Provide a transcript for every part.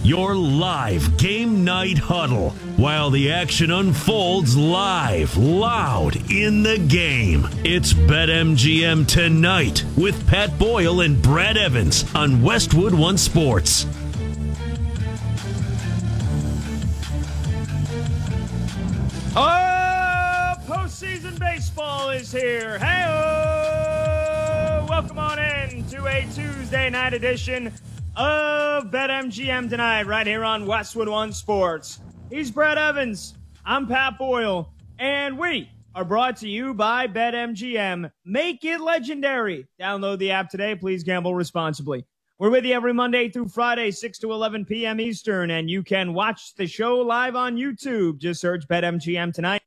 Your live game night huddle while the action unfolds live, loud in the game. It's BetMGM Tonight with Pat Boyle and Brad Evans on Westwood One Sports. Oh, postseason baseball is here. Hey-oh! Welcome on in to a Tuesday night edition of BetMGM Tonight right here on Westwood One Sports. He's Brad Evans. I'm Pat Boyle. And we are brought to you by BetMGM. Make it legendary. Download the app today. Please gamble responsibly. We're with you every Monday through Friday, 6 to 11 p.m. Eastern, and you can watch the show live on YouTube. Just search BetMGM Tonight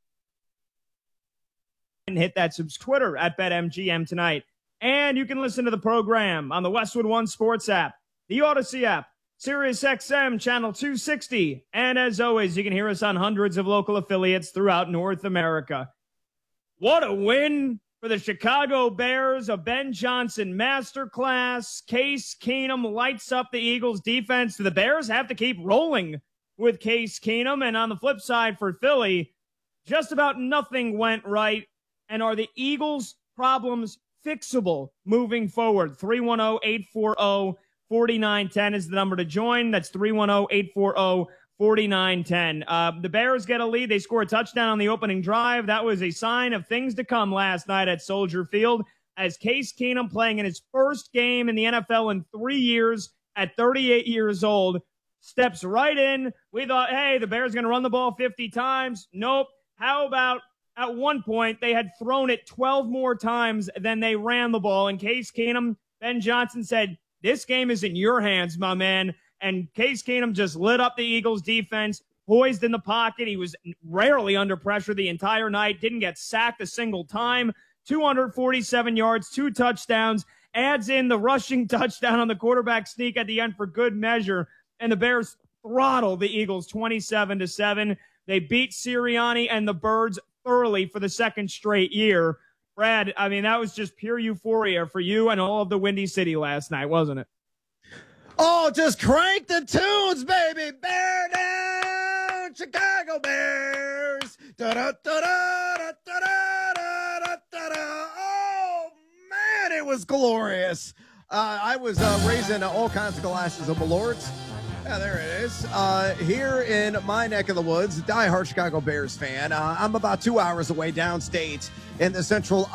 and hit that Twitter at BetMGM Tonight. And you can listen to the program on the Westwood One Sports app, the Odyssey app, SiriusXM Channel 260, and as always, you can hear us on hundreds of local affiliates throughout North America. What a win for the Chicago Bears, a Ben Johnson masterclass. Case Keenum lights up the Eagles' defense. The Bears have to keep rolling with Case Keenum, and on the flip side for Philly, just about nothing went right. And are the Eagles' problems fixable moving forward? 310-840-4910 is the number to join. That's 310-840-4910. The Bears get a lead. They score a touchdown on the opening drive. That was a sign of things to come last night at Soldier Field as Case Keenum, playing in his first game in the NFL in 3 years at 38 years old, steps right in. We thought, hey, the Bears are going to run the ball 50 times. Nope. How about at one point they had thrown it 12 more times than they ran the ball? And Case Keenum, Ben Johnson said, this game is in your hands, my man. And Case Keenum just lit up the Eagles defense, poised in the pocket. He was rarely under pressure the entire night, didn't get sacked a single time. 247 yards, 2 touchdowns, adds in the rushing touchdown on the quarterback sneak at the end for good measure. And the Bears throttle the Eagles 27-7. They beat Sirianni and the Birds thoroughly for the second straight year. Brad, I mean, that was just pure euphoria for you and all of the Windy City last night, wasn't it? Oh, just crank the tunes, baby. Bear down, Chicago Bears. Oh, man, it was glorious. I was raising all kinds of glasses of Malort's. Yeah, there it is. Here in my neck of the woods, diehard Chicago Bears fan. I'm about 2 hours away downstate in the central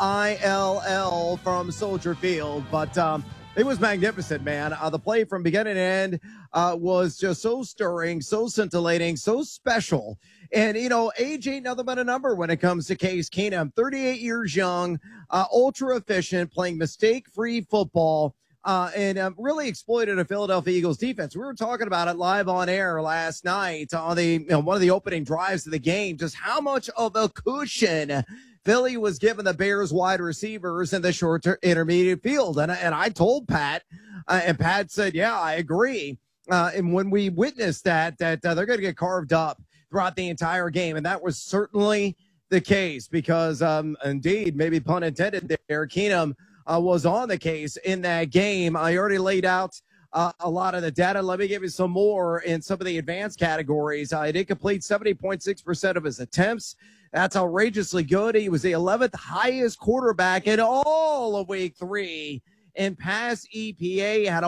ILL from Soldier Field. But it was magnificent, man. The play from beginning to end was just so stirring, so scintillating, so special. And, you know, age ain't nothing but a number when it comes to Case Keenum. 38 years young, ultra efficient, playing mistake-free football. And really exploited a Philadelphia Eagles defense. We were talking about it live on air last night on the one of the opening drives of the game, just how much of a cushion Philly was giving the Bears wide receivers in the short intermediate field. And I told Pat, and Pat said, yeah, I agree. And when we witnessed that they're going to get carved up throughout the entire game. And that was certainly the case because, indeed, maybe pun intended there, Keenum was on the case in that game. I already laid out a lot of the data. Let me give you some more in some of the advanced categories. He did complete 70.6% of his attempts. That's outrageously good. He was the 11th highest quarterback in all of week 3 in pass EPA, had a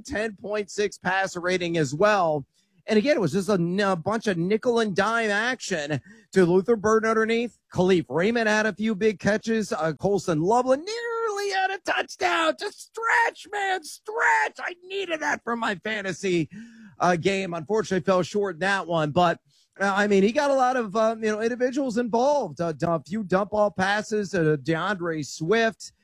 110.6 passer rating as well. And again, it was just a bunch of nickel and dime action to Luther Burden underneath. Khalif Raymond had a few big catches. Colson Loveland nearly had a touchdown. Just stretch, man, stretch. I needed that for my fantasy game. Unfortunately, fell short in that one. But, I mean, he got a lot of, individuals involved. A few dump ball passes to DeAndre Swift.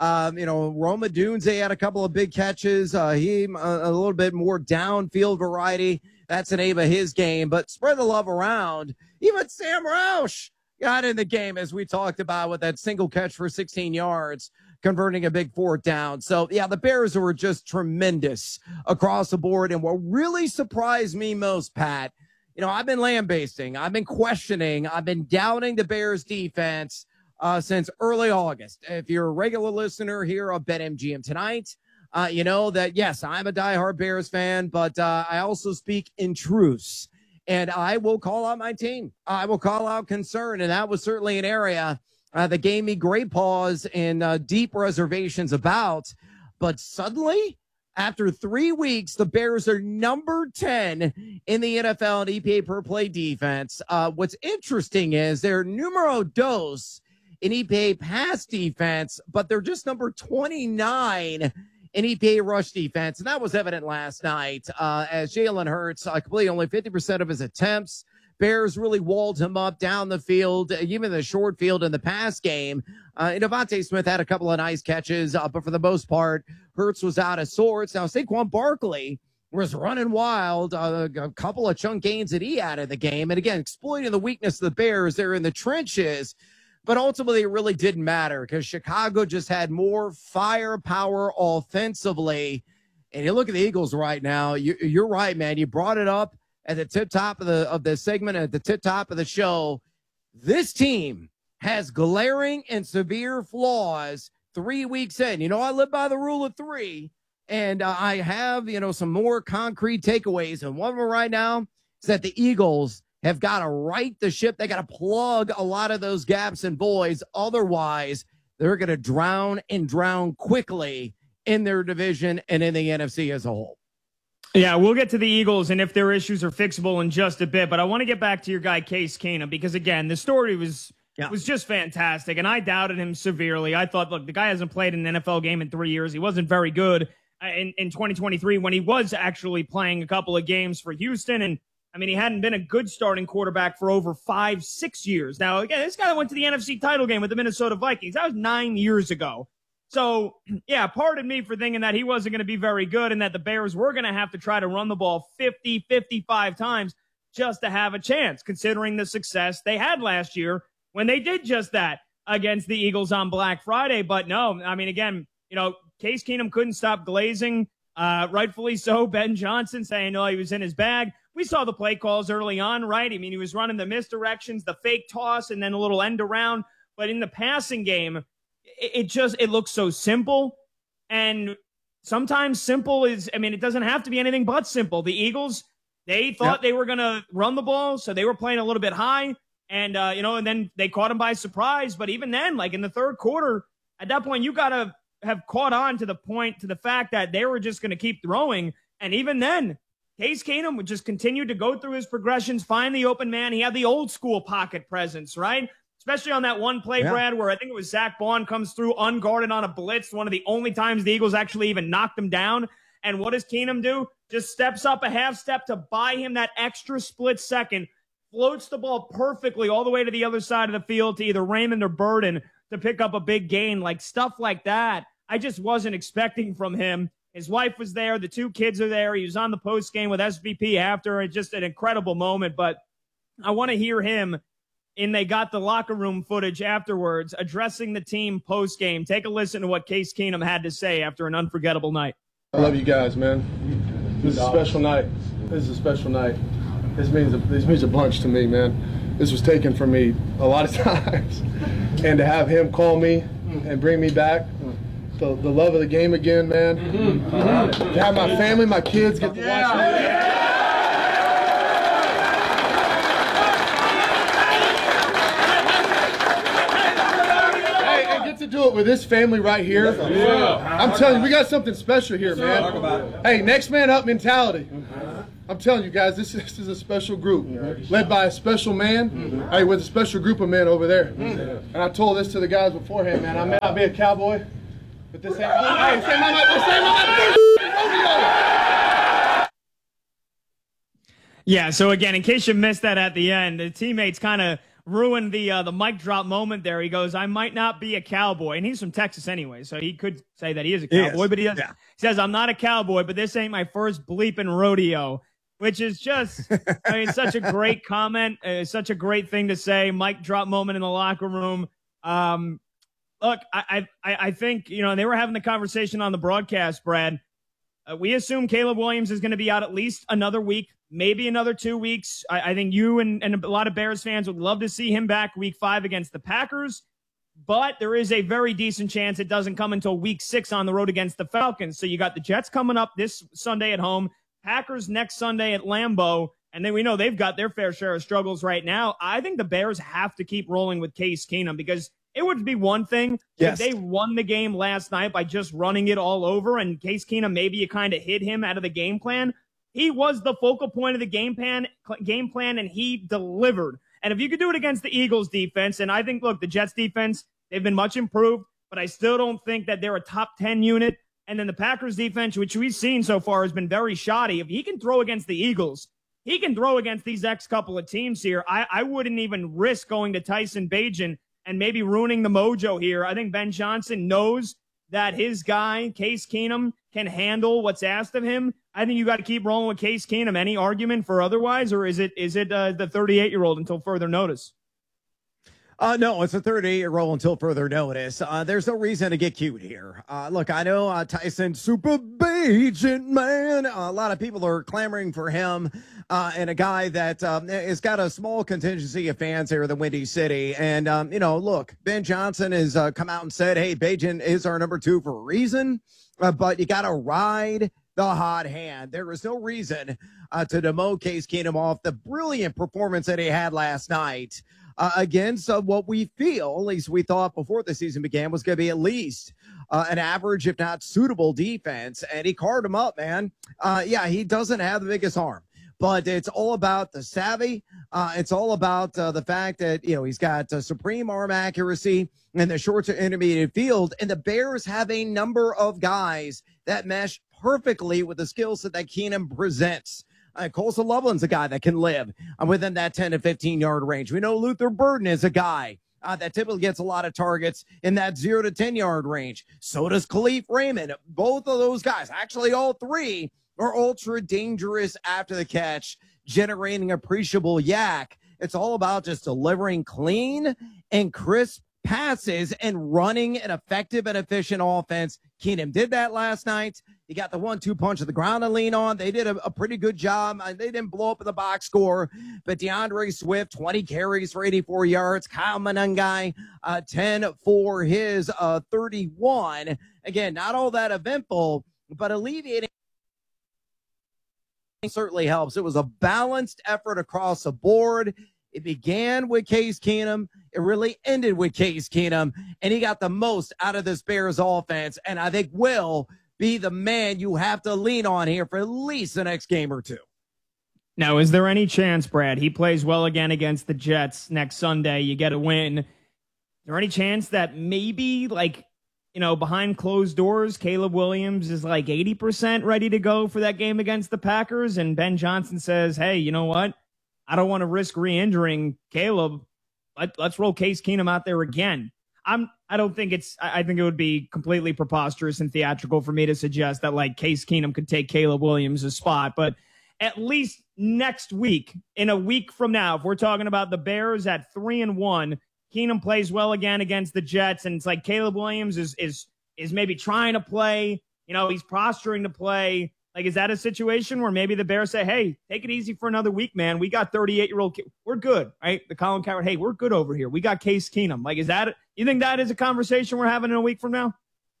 Roma Dunze had a couple of big catches. He a little bit more downfield variety. That's the name of his game. But spread the love around. Even Sam Roush got in the game, as we talked about, with that single catch for 16 yards, converting a big 4th down. So, yeah, the Bears were just tremendous across the board. And what really surprised me most, Pat, I've been lambasting, I've been questioning, I've been doubting the Bears defense since early August. If you're a regular listener here on BetMGM Tonight, You know that, yes, I'm a diehard Bears fan, but I also speak in truths. And I will call out my team. I will call out concern. And that was certainly an area that gave me great pause and deep reservations about. But suddenly, after 3 weeks, the Bears are number 10 in the NFL in EPA per play defense. What's interesting is they're numero dos in EPA pass defense, but they're just number 29 in EPA rush defense. And that was evident last night as Jalen Hurts completed only 50% of his attempts. Bears really walled him up down the field, even the short field in the pass game. Devontae Smith had a couple of nice catches, but for the most part, Hurts was out of sorts. Now, Saquon Barkley was running wild, a couple of chunk gains that he had in the game. And again, exploiting the weakness of the Bears. They're in the trenches. But ultimately, it really didn't matter because Chicago just had more firepower offensively. And you look at the Eagles right now. You're right, man. You brought it up at the tip top of the segment, at the tip top of the show. This team has glaring and severe flaws 3 weeks in. You know, I live by the rule of three, and I have, some more concrete takeaways. And one of them right now is that the Eagles have got to right the ship. They got to plug a lot of those gaps and voids. Otherwise, they're going to drown quickly in their division and in the NFC as a whole. Yeah, we'll get to the Eagles and if their issues are fixable in just a bit. But I want to get back to your guy, Case Keenum, because, again, the story was just fantastic. And I doubted him severely. I thought, look, the guy hasn't played an NFL game in 3 years. He wasn't very good in 2023 when he was actually playing a couple of games for Houston. And I mean, he hadn't been a good starting quarterback for over 5-6 years. Now, again, this guy went to the NFC title game with the Minnesota Vikings. That was 9 years ago. So, yeah, pardon me for thinking that he wasn't going to be very good and that the Bears were going to have to try to run the ball 50, 55 times just to have a chance, considering the success they had last year when they did just that against the Eagles on Black Friday. But no, I mean, again, Case Keenum couldn't stop glazing. Rightfully so. Ben Johnson saying, no, he was in his bag. We saw the play calls early on, right? I mean, he was running the misdirections, the fake toss, and then a little end around. But in the passing game, it looks so simple. And sometimes simple is, I mean, it doesn't have to be anything but simple. The Eagles, they thought they were going to run the ball, so they were playing a little bit high. And, and then they caught him by surprise. But even then, like in the third quarter, at that point, you got to have caught on to the fact that they were just going to keep throwing. And even then, Case Keenum would just continue to go through his progressions, find the open man. He had the old school pocket presence, right? Especially on that one play, Brad, where I think it was Zach Bond comes through unguarded on a blitz, one of the only times the Eagles actually even knocked him down. And what does Keenum do? Just steps up a half step to buy him that extra split second, floats the ball perfectly all the way to the other side of the field to either Raymond or Burden to pick up a big gain. Like stuff like that, I just wasn't expecting from him. His wife was there. The two kids are there. He was on the post game with SVP after. It's just an incredible moment. But I want to hear him, and they got the locker room footage afterwards, addressing the team post game. Take a listen to what Case Keenum had to say after an unforgettable night. I love you guys, man. This is a special night. This is a special night. This means a bunch to me, man. This was taken from me a lot of times. And to have him call me and bring me back, the love of the game again, man. To have my family, my kids get to watch me. Hey, and get to do it with this family right here. I'm telling you, we got something special here, man. Hey, next man up mentality. I'm telling you guys, this is a special group, led by a special man, hey, with a special group of men over there. And I told this to the guys beforehand, man. I may not be a cowboy, but this ain't my Yeah, so again, in case you missed that at the end, the teammates kind of ruined the mic drop moment there. He goes, I might not be a cowboy. And he's from Texas anyway, so he could say that he is a cowboy, but he doesn't. Yeah. He says, I'm not a cowboy, but this ain't my first bleeping rodeo, which is just, I mean, such a great comment, such a great thing to say. Mic drop moment in the locker room. Look, I think, they were having the conversation on the broadcast, Brad. We assume Caleb Williams is going to be out at least another week, maybe another 2 weeks. I think you and a lot of Bears fans would love to see him back week 5 against the Packers. but there is a very decent chance it doesn't come until week 6 on the road against the Falcons. So you got the Jets coming up this Sunday at home, Packers next Sunday at Lambeau, and then we know they've got their fair share of struggles right now. I think the Bears have to keep rolling with Case Keenum because it would be one thing if they won the game last night by just running it all over, and Case Keenum, maybe you kind of hid him out of the game plan. He was the focal point of the game plan, and he delivered. And if you could do it against the Eagles defense, and I think, look, the Jets defense, they've been much improved, but I still don't think that they're a top 10 unit. And then the Packers defense, which we've seen so far, has been very shoddy. If he can throw against the Eagles, he can throw against these next couple of teams here. I wouldn't even risk going to Tyson Bagent and maybe ruining the mojo here. I think Ben Johnson knows that his guy, Case Keenum, can handle what's asked of him. I think you got to keep rolling with Case Keenum. Any argument for otherwise, or is it the 38-year-old until further notice? No, it's a 38-year-old until further notice. There's no reason to get cute here. Look, I know Tyson, super Bagent, man. A lot of people are clamoring for him, and a guy that has got a small contingency of fans here in the Windy City. And, look, Ben Johnson has come out and said, hey, Bagent is our number 2 for a reason, but you got to ride the hot hand. There is no reason to demote Case Keenum off the brilliant performance that he had last night. Against what we feel, at least we thought before the season began, was going to be at least an average, if not suitable defense. And he carved him up, man. He doesn't have the biggest arm, but it's all about the savvy. It's all about the fact that, he's got supreme arm accuracy in the short to intermediate field. And the Bears have a number of guys that mesh perfectly with the skill set that Keenum presents. Colson Loveland's a guy that can live within that 10 to 15-yard range. We know Luther Burden is a guy that typically gets a lot of targets in that 0 to 10-yard range. So does Khalif Raymond. Both of those guys, actually all three, are ultra dangerous after the catch, generating appreciable yak. It's all about just delivering clean and crisp passes and running an effective and efficient offense. Keenum did that last night. He got the 1-2 punch of the ground to lean on. They did a pretty good job. They didn't blow up in the box score, but DeAndre Swift, 20 carries for 84 yards. Kyle Monangai, 10 for his 31. Again, not all that eventful, but alleviating certainly helps. It was a balanced effort across the board. It began with Case Keenum. It really ended with Case Keenum, and he got the most out of this Bears offense, and I think will be the man you have to lean on here for at least the next game or two. Now, is there any chance, Brad, he plays well again against the Jets next Sunday, you get a win? Is there any chance that maybe, behind closed doors, Caleb Williams is 80% ready to go for that game against the Packers, and Ben Johnson says, hey, you know what? I don't want to risk re-injuring Caleb. Let's roll Case Keenum out there again. I think it would be completely preposterous and theatrical for me to suggest that Case Keenum could take Caleb Williams' spot. But at least next week, in a week from now, if we're talking about the Bears at 3-1, Keenum plays well again against the Jets, and it's Caleb Williams is maybe trying to play. He's posturing to play. Is that a situation where maybe the Bears say, hey, take it easy for another week, man. We got 38-year-old. We're good, right? The Colin Cowherd, hey, we're good over here. We got Case Keenum. You think that is a conversation we're having in a week from now?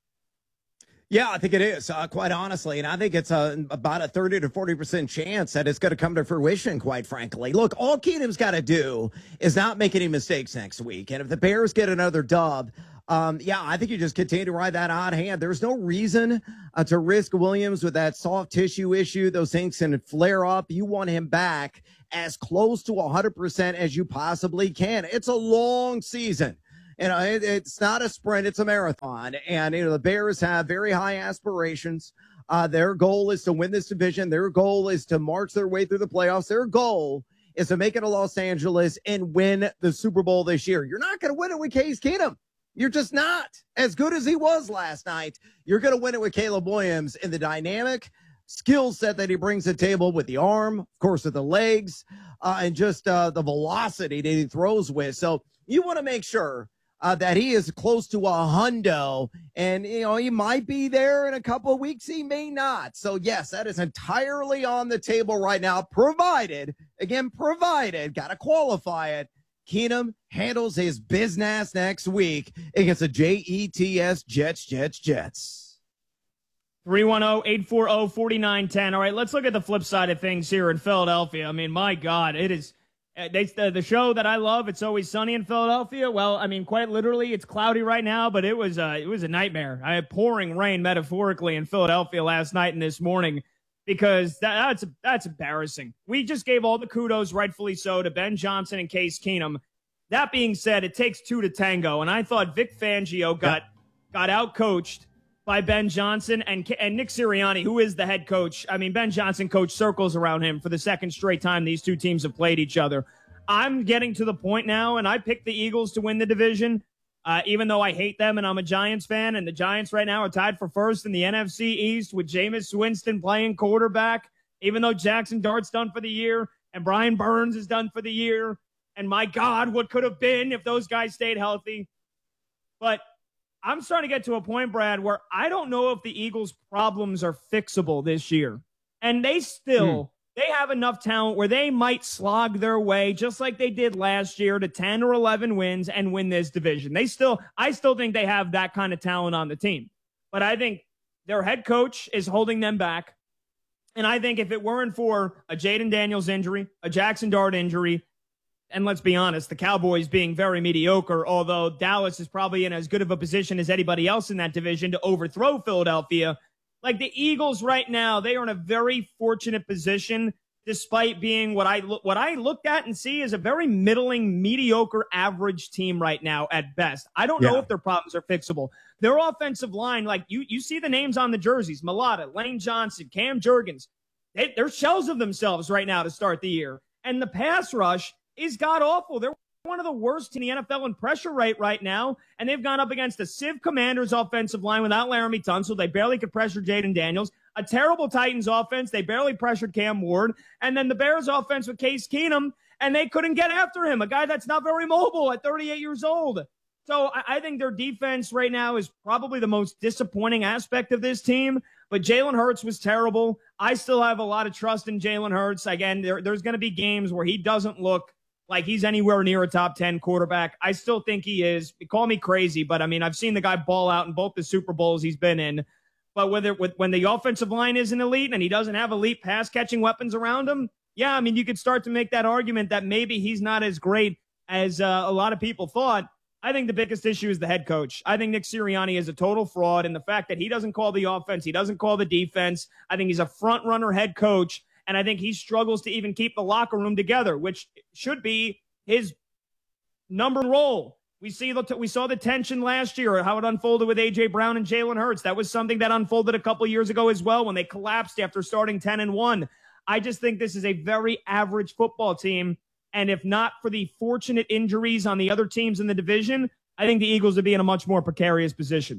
Yeah, I think it is, quite honestly. And I think it's about a 30 to 40% chance that it's going to come to fruition, quite frankly. Look, all Keenum's got to do is not make any mistakes next week. And if the Bears get another dub, I think you just continue to ride that hot hand. There's no reason to risk Williams with that soft tissue issue. Those things can flare up. You want him back as close to 100% as you possibly can. It's a long season. It's not a sprint, it's a marathon. And, the Bears have very high aspirations. Their goal is to win this division. Their goal is to march their way through the playoffs. Their goal is to make it to Los Angeles and win the Super Bowl this year. You're not going to win it with Case Keenum. You're just not. As good as he was last night, you're going to win it with Caleb Williams in the dynamic skill set that he brings to the table with the arm, of course, with the legs, and just the velocity that he throws with. So you want to make sure that he is close to a hundo, and, he might be there in a couple of weeks. He may not. So, yes, that is entirely on the table right now, provided, got to qualify it, Keenum handles his business next week against the Jets, Jets. 310-840-4910. All right, let's look at the flip side of things here in Philadelphia. I mean, my God, it is the show that I love. It's Always Sunny in Philadelphia. Well, I mean, quite literally, it's cloudy right now, but it was a nightmare. I had pouring rain metaphorically in Philadelphia last night and this morning because that's embarrassing. We just gave all the kudos, rightfully so, to Ben Johnson and Case Keenum. That being said, it takes two to tango, and I thought Vic Fangio got out-coached by Ben Johnson and Nick Sirianni, who is the head coach. I mean, Ben Johnson coached circles around him for the second straight time these two teams have played each other. I'm getting to the point now, and I picked the Eagles to win the division, even though I hate them and I'm a Giants fan, and the Giants right now are tied for first in the NFC East with Jameis Winston playing quarterback, even though Jackson Dart's done for the year and Brian Burns is done for the year. And my God, what could have been if those guys stayed healthy. But I'm starting to get to a point, Brad, where I don't know if the Eagles' problems are fixable this year. And they have enough talent where they might slog their way, just like they did last year, to 10 or 11 wins and win this division. I still think they have that kind of talent on the team. But I think their head coach is holding them back. And I think if it weren't for a Jaden Daniels injury, a Jackson Dart injury, and let's be honest, the Cowboys being very mediocre, although Dallas is probably in as good of a position as anybody else in that division to overthrow Philadelphia. Like the Eagles right now, they are in a very fortunate position despite being what I looked at and see as a very middling, mediocre, average team right now at best. I don't know if their problems are fixable. Their offensive line, like you see the names on the jerseys, Mailata, Lane Johnson, Cam Jurgens, they're shells of themselves right now to start the year. And the pass rush is god-awful. They're one of the worst in the NFL in pressure rate right now, and they've gone up against the Civ Commanders offensive line without Laramie Tunsil. They barely could pressure Jaden Daniels. A terrible Titans offense. They barely pressured Cam Ward. And then the Bears offense with Case Keenum, and they couldn't get after him, a guy that's not very mobile at 38 years old. So I think their defense right now is probably the most disappointing aspect of this team. But Jalen Hurts was terrible. I still have a lot of trust in Jalen Hurts. Again, there's going to be games where he doesn't look like he's anywhere near a top 10 quarterback. I still think he is. Call me crazy, but I mean, I've seen the guy ball out in both the Super Bowls he's been in. But when the offensive line isn't elite and he doesn't have elite pass catching weapons around him, yeah, I mean, you could start to make that argument that maybe he's not as great as a lot of people thought. I think the biggest issue is the head coach. I think Nick Sirianni is a total fraud, and the fact that he doesn't call the offense, he doesn't call the defense. I think he's a front runner head coach. And I think he struggles to even keep the locker room together, which should be his number one role. We saw the tension last year, how it unfolded with A.J. Brown and Jalen Hurts. That was something that unfolded a couple years ago as well when they collapsed after starting 10-1. I just think this is a very average football team. And if not for the fortunate injuries on the other teams in the division, I think the Eagles would be in a much more precarious position.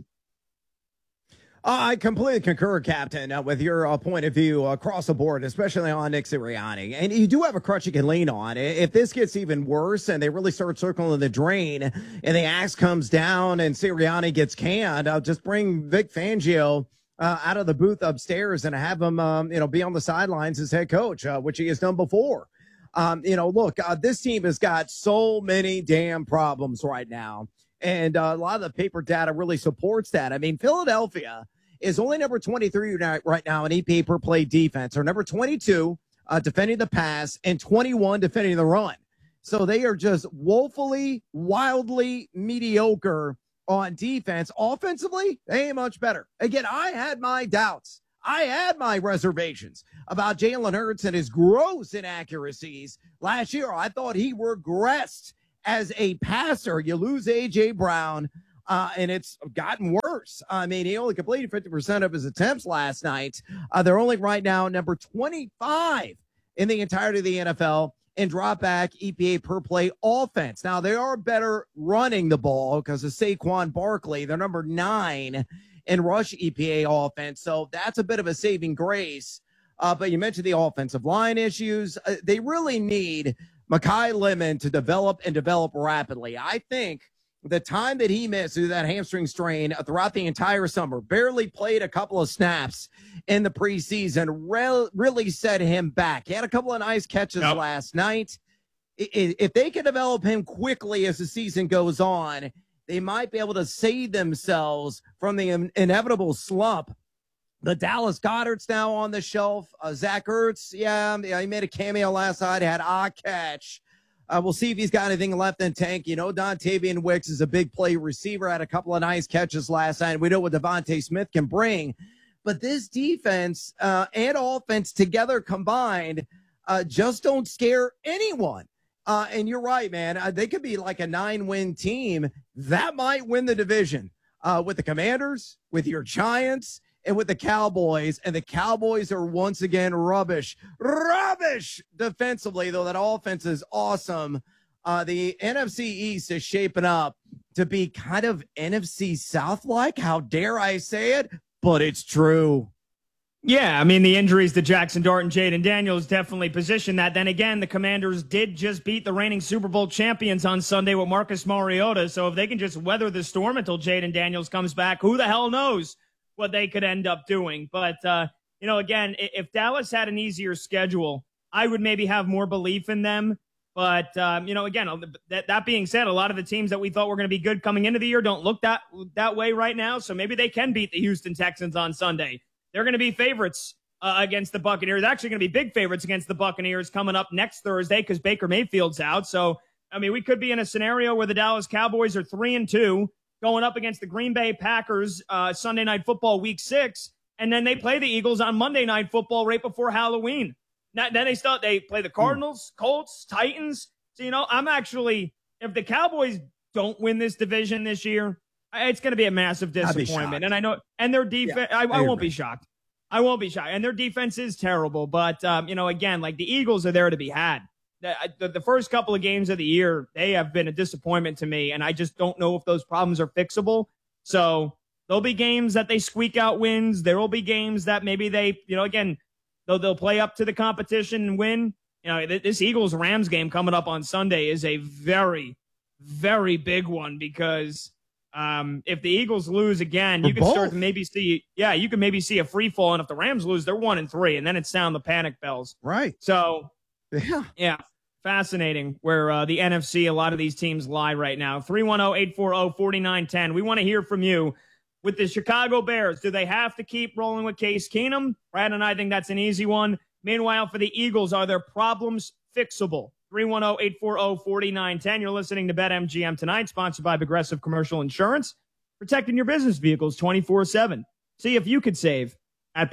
I completely concur, Captain, with your point of view across the board, especially on Nick Sirianni. And you do have a crutch you can lean on. If this gets even worse and they really start circling the drain and the axe comes down and Sirianni gets canned, I'll just bring Vic Fangio out of the booth upstairs and have him, be on the sidelines as head coach, which he has done before. Look, this team has got so many damn problems right now. And a lot of the paper data really supports that. I mean, Philadelphia is only number 23 right now in EPA per play defense, or number 22 defending the pass, and 21 defending the run. So they are just woefully, wildly mediocre on defense. Offensively, they ain't much better. Again, I had my doubts. I had my reservations about Jalen Hurts and his gross inaccuracies last year. I thought he regressed as a passer. You lose A.J. Brown, and it's gotten worse. I mean, he only completed 50% of his attempts last night. They're only right now number 25 in the entirety of the NFL in drop back EPA per play offense. Now, they are better running the ball because of Saquon Barkley. They're number 9 in rush EPA offense. So that's a bit of a saving grace. But you mentioned the offensive line issues. They really need Mekhi Lemon to develop rapidly. I think the time that he missed through that hamstring strain throughout the entire summer, barely played a couple of snaps in the preseason, really set him back. He had a couple of nice catches last night. if they can develop him quickly as the season goes on, they might be able to save themselves from the inevitable slump. The Dallas Goedert's now on the shelf. Zach Ertz, he made a cameo last night, had a catch. We'll see if he's got anything left in tank. Dontavian Wicks is a big play receiver, had a couple of nice catches last night. We know what Devontae Smith can bring. But this defense and offense together combined just don't scare anyone. And you're right, man. They could be like a 9-win team. That might win the division with the Commanders, with your Giants, and with the Cowboys. And the Cowboys are once again rubbish defensively, though that offense is awesome. The NFC East is shaping up to be kind of NFC South-like. How dare I say it? But it's true. Yeah, I mean, the injuries to Jackson Dart and Jaden Daniels definitely position that. Then again, the Commanders did just beat the reigning Super Bowl champions on Sunday with Marcus Mariota. So if they can just weather the storm until Jaden Daniels comes back, who the hell knows what they could end up doing. But, again, if Dallas had an easier schedule, I would maybe have more belief in them. But, again, that being said, a lot of the teams that we thought were going to be good coming into the year don't look that way right now. So maybe they can beat the Houston Texans on Sunday. They're going to be favorites against the Buccaneers. Actually going to be big favorites against the Buccaneers coming up next Thursday because Baker Mayfield's out. So, I mean, we could be in a scenario where the Dallas Cowboys are 3-2 going up against the Green Bay Packers Sunday Night Football Week 6, and then they play the Eagles on Monday Night Football right before Halloween. Then they play the Cardinals, Colts, Titans. So, I'm actually, if the Cowboys don't win this division this year, it's going to be a massive disappointment. And I know, and their defense, I won't be shocked. I won't be shocked. And their defense is terrible. But, again, like the Eagles are there to be had. The first couple of games of the year, they have been a disappointment to me. And I just don't know if those problems are fixable. So there'll be games that they squeak out wins. There will be games that maybe they, again, they'll play up to the competition and win. This Eagles-Rams game coming up on Sunday is a very, very big one because if the Eagles lose again, you can start to maybe see, you can maybe see a free fall. And if the Rams lose, they're 1-3, and then it's sound the panic bells. Right. So, yeah, fascinating where the NFC, a lot of these teams lie right now. 310-840-4910. We want to hear from you. With the Chicago Bears, do they have to keep rolling with Case Keenum? Brad and I think that's an easy one. Meanwhile, for the Eagles, are their problems fixable? 310-840-4910. You're listening to BetMGM Tonight, sponsored by Progressive Commercial Insurance, protecting your business vehicles 24/7. See if you could save at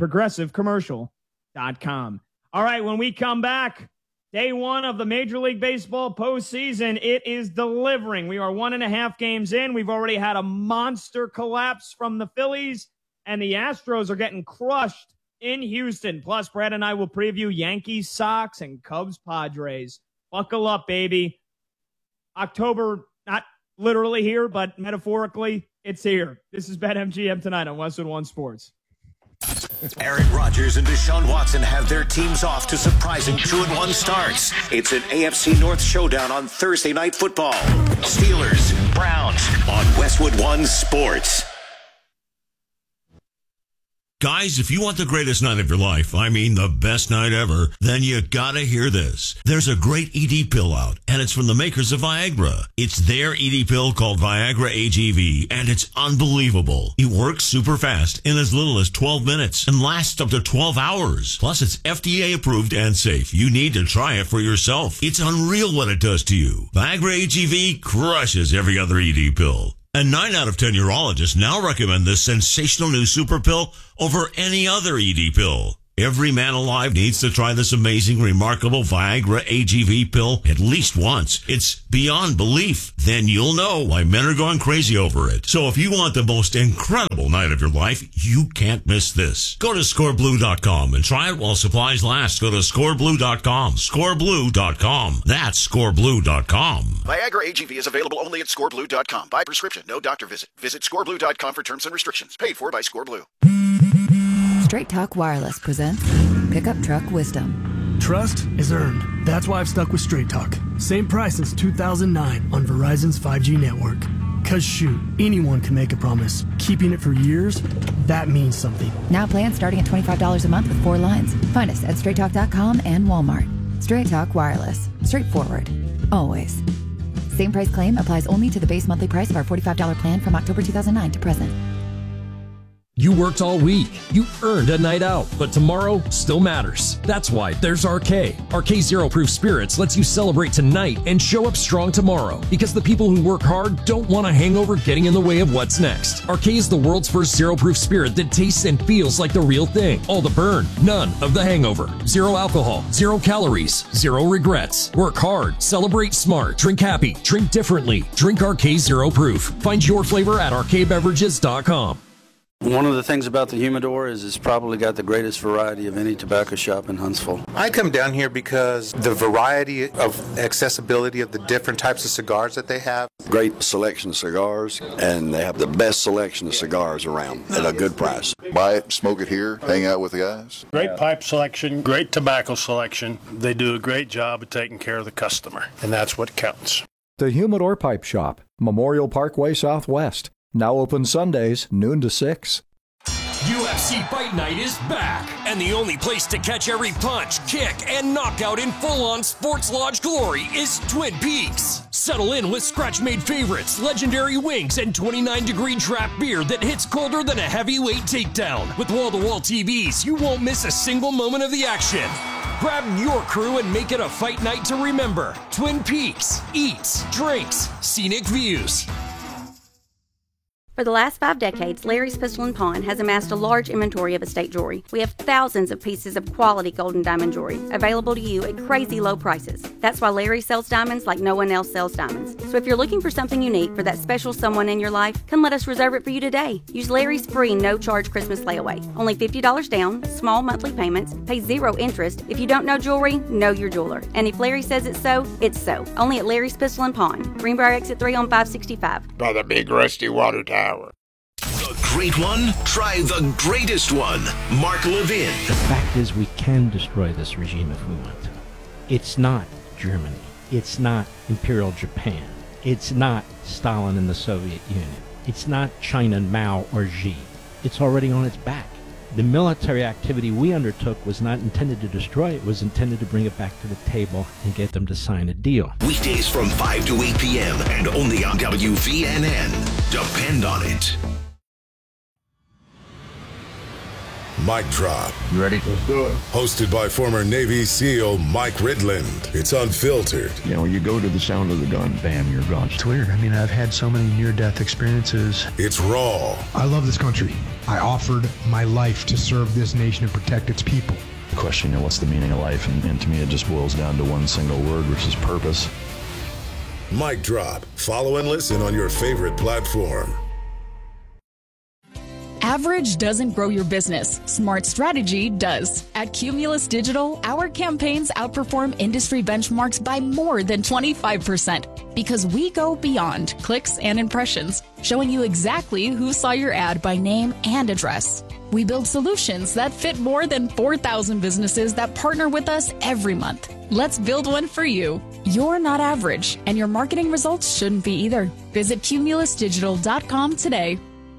progressivecommercial.com. All right, when we come back, day one of the Major League Baseball postseason, it is delivering. We are 1.5 games in. We've already had a monster collapse from the Phillies, and the Astros are getting crushed in Houston. Plus, Brad and I will preview Yankees, Sox, and Cubs, Padres. Buckle up, baby. October, not literally here, but metaphorically, it's here. This is BetMGM Tonight on Westwood One Sports. Aaron Rodgers and Deshaun Watson have their teams off to surprising 2-1 starts. It's an AFC North showdown on Thursday Night Football. Steelers, Browns on Westwood One Sports. Guys, if you want the greatest night of your life, I mean the best night ever, then you gotta hear this. There's a great ED pill out, and it's from the makers of Viagra. It's their ED pill called Viagra AGV, and it's unbelievable. It works super fast in as little as 12 minutes and lasts up to 12 hours. Plus, it's FDA approved and safe. You need to try it for yourself. It's unreal what it does to you. Viagra AGV crushes every other ED pill. And 9 out of 10 urologists now recommend this sensational new super pill over any other ED pill. Every man alive needs to try this amazing, remarkable Viagra AGV pill at least once. It's beyond belief. Then you'll know why men are going crazy over it. So if you want the most incredible night of your life, you can't miss this. Go to scoreblue.com and try it while supplies last. Go to scoreblue.com. Scoreblue.com. That's scoreblue.com. Viagra AGV is available only at scoreblue.com. By prescription, no doctor visit. Visit scoreblue.com for terms and restrictions. Paid for by ScoreBlue. Straight Talk Wireless presents Pickup Truck Wisdom. Trust is earned. That's why I've stuck with Straight Talk. Same price since 2009 on Verizon's 5G network. Cause shoot, anyone can make a promise. Keeping it for years, that means something. Now plans starting at $25 a month with 4 lines. Find us at straighttalk.com and Walmart. Straight Talk Wireless. Straightforward. Always. Same price claim applies only to the base monthly price of our $45 plan from October 2009 to present. You worked all week. You earned a night out, but tomorrow still matters. That's why there's RK. RK Zero Proof Spirits lets you celebrate tonight and show up strong tomorrow, because the people who work hard don't want a hangover getting in the way of what's next. RK is the world's first zero proof spirit that tastes and feels like the real thing. All the burn, none of the hangover. Zero alcohol, 0 calories, 0 regrets. Work hard, celebrate smart, drink happy, drink differently. Drink RK Zero Proof. Find your flavor at rkbeverages.com. One of the things about the Humidor is it's probably got the greatest variety of any tobacco shop in Huntsville. I come down here because the variety of accessibility of the different types of cigars that they have. Great selection of cigars, and they have the best selection of cigars around at a good price. Buy it, smoke it here, hang out with the guys. Great pipe selection, great tobacco selection. They do a great job of taking care of the customer, and that's what counts. The Humidor Pipe Shop, Memorial Parkway Southwest. Now open Sundays, noon to 6. UFC Fight Night is back, and the only place to catch every punch, kick, and knockout in full-on Sports Lodge glory is Twin Peaks. Settle in with scratch-made favorites, legendary wings, and 29-degree draft beer that hits colder than a heavyweight takedown. With wall-to-wall TVs, you won't miss a single moment of the action. Grab your crew and make it a fight night to remember. Twin Peaks. Eats, drinks, scenic views. For the last 5 decades, Larry's Pistol & Pawn has amassed a large inventory of estate jewelry. We have thousands of pieces of quality gold and diamond jewelry available to you at crazy low prices. That's why Larry sells diamonds like no one else sells diamonds. So if you're looking for something unique for that special someone in your life, come let us reserve it for you today. Use Larry's free no-charge Christmas layaway. Only $50 down, small monthly payments, pay 0 interest. If you don't know jewelry, know your jeweler. And if Larry says it's so, it's so. Only at Larry's Pistol & Pawn, Greenbrier Exit 3 on 565. By the big rusty water tower. The great one? Try the greatest one. Mark Levin. The fact is, we can destroy this regime if we want to. It's not Germany. It's not Imperial Japan. It's not Stalin and the Soviet Union. It's not China, Mao, or Xi. It's already on its back. The military activity we undertook was not intended to destroy it. It was intended to bring it back to the table and get them to sign a deal. Weekdays from 5 to 8 p.m. and only on WVNN. Depend on it. Mic Drop. You ready? Let's do it. Hosted by former Navy SEAL Mike Ridland. It's unfiltered. You know, you go to the sound of the gun, bam, you're gone. It's weird. I mean, I've had so many near-death experiences. It's raw. I love this country. I offered my life to serve this nation and protect its people. The question, you know, what's the meaning of life? And to me, it just boils down to one single word, which is purpose. Mic Drop. Follow and listen on your favorite platform. Average doesn't grow your business. Smart strategy does. At Cumulus Digital, our campaigns outperform industry benchmarks by more than 25% because we go beyond clicks and impressions, showing you exactly who saw your ad by name and address. We build solutions that fit more than 4,000 businesses that partner with us every month. Let's build one for you. You're not average, and your marketing results shouldn't be either. Visit cumulusdigital.com today.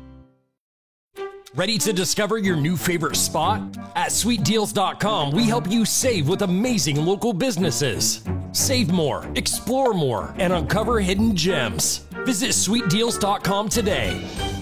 Ready to discover your new favorite spot? At sweetdeals.com, we help you save with amazing local businesses. Save more, explore more, and uncover hidden gems. Visit sweetdeals.com today.